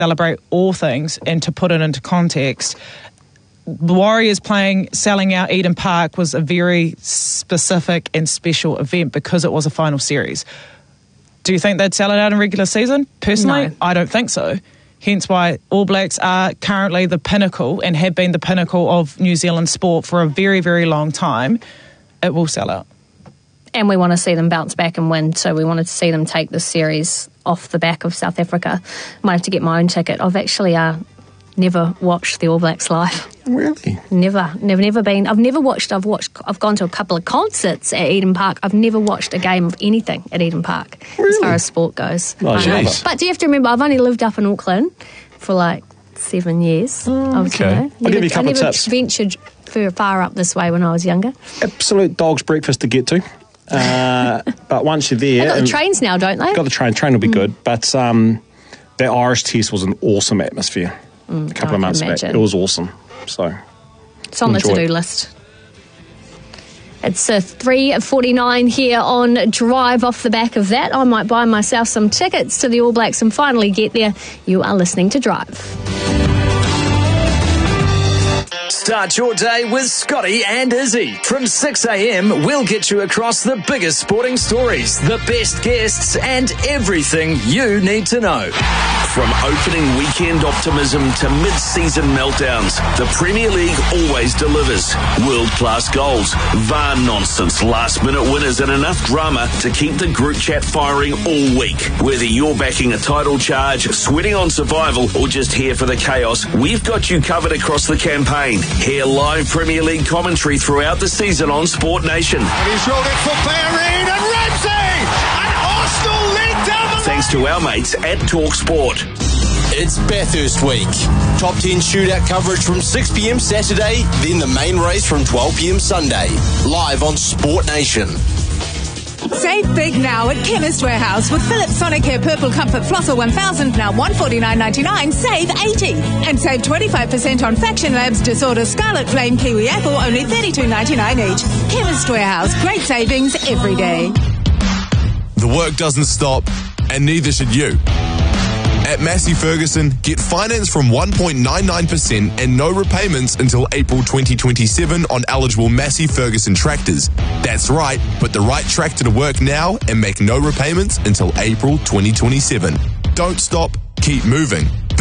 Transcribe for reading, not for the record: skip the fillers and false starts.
celebrate all things, and to put it into context, the Warriors selling out Eden Park was a very specific and special event because it was a final series. Do you think they'd sell it out in regular season? Personally, no. I don't think so. Hence why All Blacks are currently the pinnacle and have been the pinnacle of New Zealand sport for a very, very long time. It will sell out. And we want to see them bounce back and win, so we wanted to see them take this series off the back of South Africa. Might have to get my own ticket. I've actually never watched the All Blacks live. Really? Never been. I've gone to a couple of concerts at Eden Park. I've never watched a game of anything at Eden Park, as far as sport goes. Oh, but do you have to remember, I've only lived up in Auckland for like 7 years. Okay. I'll give you a couple of tips. Ventured far up this way when I was younger. Absolute dog's breakfast to get to. But once you're there... They've got the trains now, don't they? Got the train. Train will be good. But that Irish Test was an awesome atmosphere. A couple of months back. It was awesome. So it's on the to-do list. It's 3:49 here on Drive. Off the back of that, I might buy myself some tickets to the All Blacks and finally get there. You are listening to Drive. Start your day with Scotty and Izzy. From 6 a.m, we'll get you across the biggest sporting stories, the best guests, and everything you need to know. From opening weekend optimism to mid-season meltdowns, the Premier League always delivers. World-class goals, VAR nonsense, last-minute winners, and enough drama to keep the group chat firing all week. Whether you're backing a title charge, sweating on survival, or just here for the chaos, we've got you covered across the campaign. Hear live Premier League commentary throughout the season on Sport Nation. And he's rolled it for Bellerin and Ramsey! And Arsenal lead down the line! Thanks to our mates at TalkSport. It's Bathurst Week. Top 10 shootout coverage from 6 p.m. Saturday, then the main race from 12 p.m. Sunday. Live on Sport Nation. Save big now at Chemist Warehouse with Philips Sonicare Purple Comfort Flosser 1000, now $149.99, save $80. And save 25% on Faction Labs Disorder Scarlet Flame Kiwi Apple, only $32.99 each. Chemist Warehouse, great savings every day. The work doesn't stop, and neither should you. At Massey Ferguson, get finance from 1.99% and no repayments until April 2027 on eligible Massey Ferguson tractors. That's right, put the right tractor to work now and make no repayments until April 2027. Don't stop, keep moving.